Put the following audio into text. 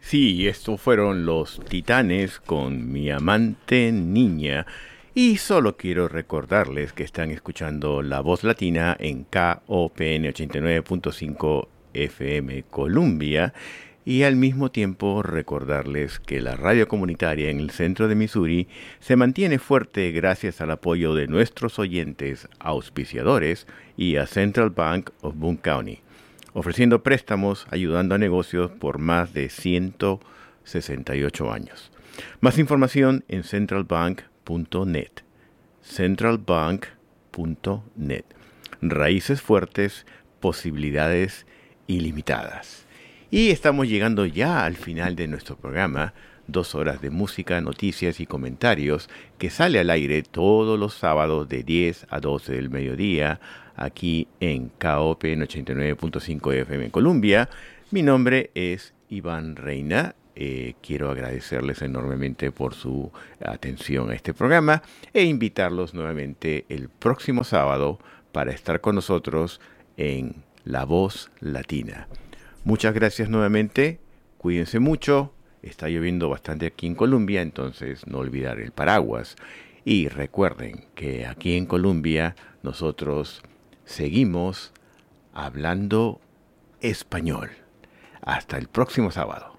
Sí, estos fueron los Titanes con Mi amante niña. Y solo quiero recordarles que están escuchando La Voz Latina en KOPN 89.5 FM Columbia. Y al mismo tiempo recordarles que la radio comunitaria en el centro de Missouri se mantiene fuerte gracias al apoyo de nuestros oyentes auspiciadores y a Central Bank of Boone County, ofreciendo préstamos ayudando a negocios por más de 168 años. Más información en centralbank.net. Centralbank.net. Raíces fuertes, posibilidades ilimitadas. Y estamos llegando ya al final de nuestro programa, 2 horas de música, noticias y comentarios, que sale al aire todos los sábados de 10 a 12 del mediodía, aquí en KOPN 89.5 FM en Colombia. Mi nombre es Iván Reina. Quiero agradecerles enormemente por su atención a este programa e invitarlos nuevamente el próximo sábado para estar con nosotros en La Voz Latina. Muchas gracias nuevamente, cuídense mucho, está lloviendo bastante aquí en Colombia, entonces no olvidar el paraguas. Y recuerden que aquí en Colombia nosotros seguimos hablando español. Hasta el próximo sábado.